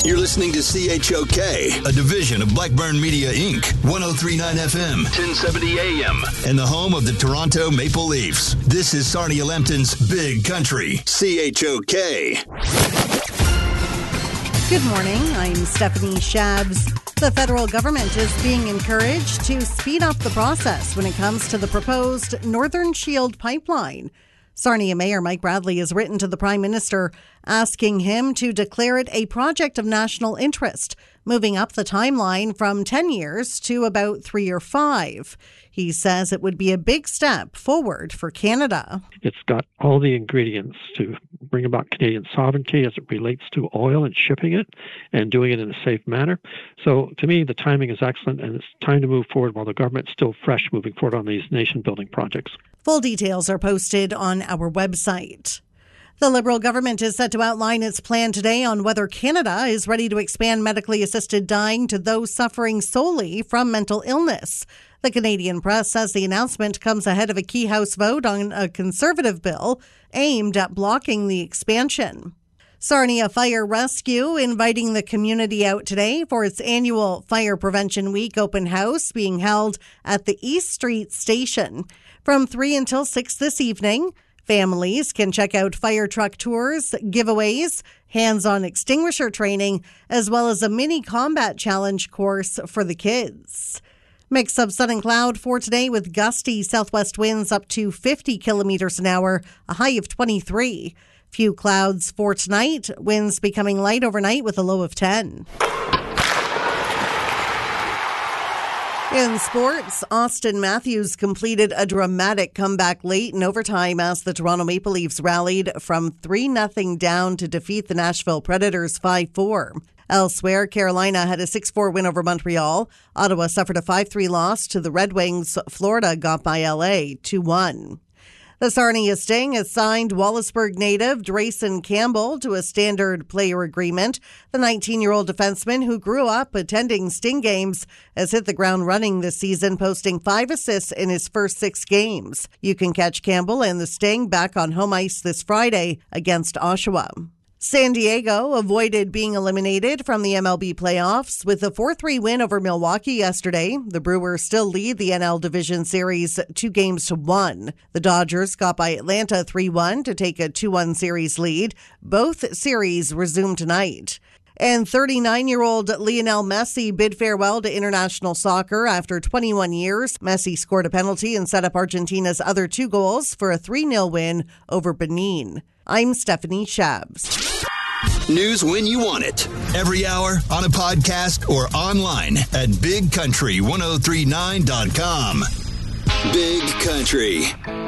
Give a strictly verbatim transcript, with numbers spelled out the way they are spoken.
You're listening to C H O K, a division of Blackburn Media, Incorporated, one oh three point nine F M, ten seventy A M, and the home of the Toronto Maple Leafs. This is Sarnia Lambton's Big Country, C H O K. Good morning, I'm Stephanie Shabs. The federal government is being encouraged to speed up the process when it comes to the proposed Northern Shield pipeline. Sarnia Mayor Mike Bradley has written to the Prime Minister asking him to declare it a project of national interest, moving up the timeline from ten years to about three or five. He says it would be a big step forward for Canada. It's got all the ingredients to bring about Canadian sovereignty as it relates to oil and shipping it and doing it in a safe manner. So to me, the timing is excellent, and it's time to move forward while the government's still fresh moving forward on these nation-building projects. Full details are posted on our website. The Liberal government is set to outline its plan today on whether Canada is ready to expand medically assisted dying to those suffering solely from mental illness. The Canadian Press says the announcement comes ahead of a key House vote on a Conservative bill aimed at blocking the expansion. Sarnia Fire Rescue inviting the community out today for its annual Fire Prevention Week open house being held at the East Street Station. From three until six this evening, families can check out fire truck tours, giveaways, hands-on extinguisher training, as well as a mini combat challenge course for the kids. Mix of sun and cloud for today with gusty southwest winds up to fifty kilometers an hour, a high of twenty-three. Few clouds for tonight, winds becoming light overnight with a low of ten. In sports, Austin Matthews completed a dramatic comeback late in overtime as the Toronto Maple Leafs rallied from three nothing down to defeat the Nashville Predators five four. Elsewhere, Carolina had a six four win over Montreal. Ottawa suffered a five three loss to the Red Wings. Florida got by L A two one. The Sarnia Sting has signed Wallaceburg native Drayson Campbell to a standard player agreement. The nineteen-year-old defenseman who grew up attending Sting games has hit the ground running this season, posting five assists in his first six games. You can catch Campbell and the Sting back on home ice this Friday against Oshawa. San Diego avoided being eliminated from the M L B playoffs with a four three win over Milwaukee yesterday. The Brewers still lead the N L Division Series two games to one. The Dodgers got by Atlanta three one to take a two one series lead. Both series resume tonight. And thirty-nine-year-old Lionel Messi bid farewell to international soccer after twenty-one years. Messi scored a penalty and set up Argentina's other two goals for a three nil win over Benin. I'm Stephanie Shabs. News when you want it. Every hour, on a podcast, or online at big country ten thirty-nine dot com. Big Country.